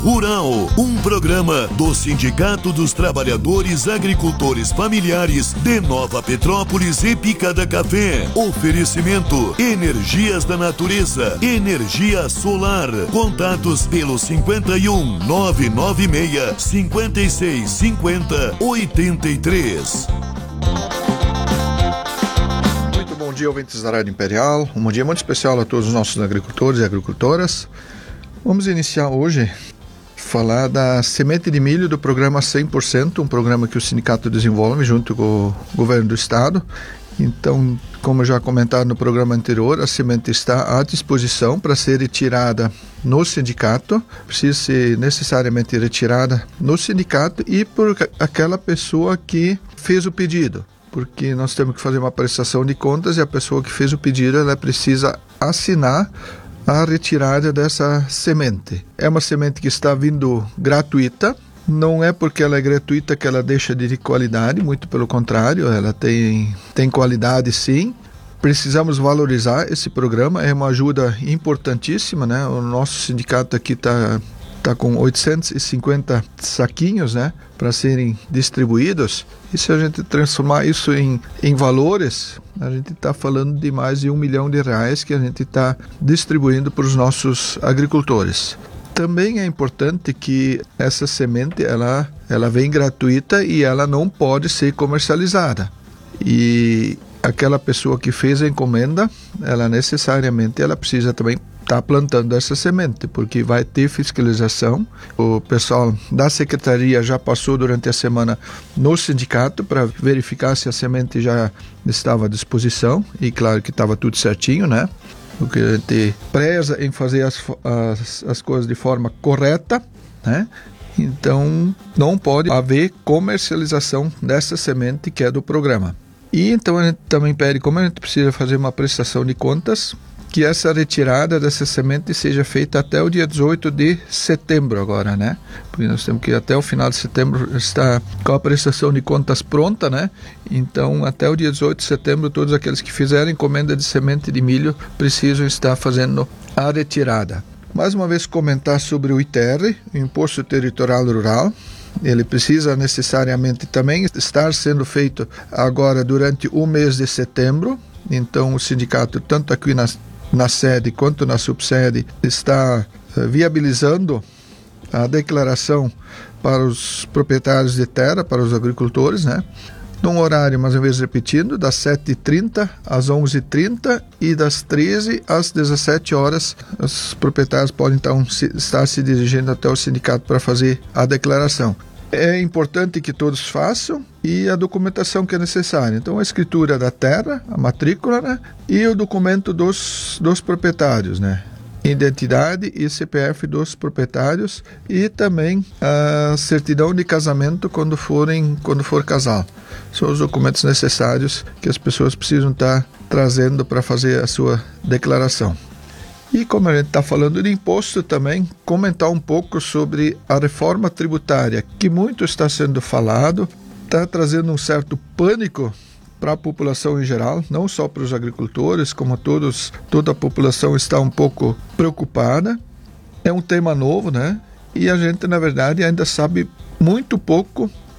Rural, um programa do Sindicato dos Trabalhadores Agricultores Familiares de Nova Petrópolis e Picada Café. Oferecimento: Energias da Natureza, energia solar. Contatos pelo 51 996 56 50 83. Muito bom dia, ouvintes da Rádio Imperial. Um bom dia muito especial a todos os nossos agricultores e agricultoras. Vamos iniciar hoje falar da semente de milho do programa 100%, um programa que o sindicato desenvolve junto com o governo do estado. Então, como já comentado no programa anterior, a semente está à disposição para ser retirada no sindicato. Precisa ser necessariamente retirada no sindicato e por aquela pessoa que fez o pedido, porque nós temos que fazer uma prestação de contas e a pessoa que fez o pedido, ela precisa assinar a retirada dessa semente. É uma semente que está vindo gratuita. Não é porque ela é gratuita que ela deixa de ter qualidade, muito pelo contrário, ela tem qualidade sim. Precisamos valorizar esse programa, é uma ajuda importantíssima, né? O nosso sindicato aqui está com 850 saquinhos, né, para serem distribuídos. E se a gente transformar isso em valores, a gente está falando de mais de R$1 milhão que a gente está distribuindo para os nossos agricultores. Também é importante que essa semente ela vem gratuita e ela não pode ser comercializada. E aquela pessoa que fez a encomenda, ela necessariamente precisa também estar plantando essa semente, porque vai ter fiscalização. O pessoal da secretaria já passou durante a semana no sindicato para verificar se a semente já estava à disposição e claro que estava tudo certinho, né? Porque a gente preza em fazer as coisas de forma correta, né? Então não pode haver comercialização dessa semente que é do programa. E então a gente também pede, como a gente precisa fazer uma prestação de contas, que essa retirada dessa semente seja feita até o dia 18 de setembro agora, né? Porque nós temos que até o final de setembro estar com a prestação de contas pronta, né? Então, até o dia 18 de setembro, todos aqueles que fizerem encomenda de semente de milho precisam estar fazendo a retirada. Mais uma vez, comentar sobre o ITR, o Imposto Territorial Rural. Ele precisa necessariamente também estar sendo feito agora durante o mês de setembro. Então, o sindicato, tanto aqui na sede quanto na subsede, está viabilizando a declaração para os proprietários de terra, para os agricultores, né? Num horário, mais uma vez repetindo, das 7h30 às 11h30 e das 13 às 17 horas, os proprietários podem então estar se dirigindo até o sindicato para fazer a declaração. É importante que todos façam e a documentação que é necessária. Então, a escritura da terra, a matrícula, né? E o documento dos proprietários, né? Identidade e CPF dos proprietários e também a certidão de casamento quando for casal. São os documentos necessários que as pessoas precisam estar trazendo para fazer a sua declaração. E como a gente está falando de imposto também, comentar um pouco sobre a reforma tributária, que muito está sendo falado, está trazendo um certo pânico para a população em geral, não só para os agricultores, como toda a população está um pouco preocupada. É um tema novo, né? E a gente, na verdade, ainda sabe muito pouco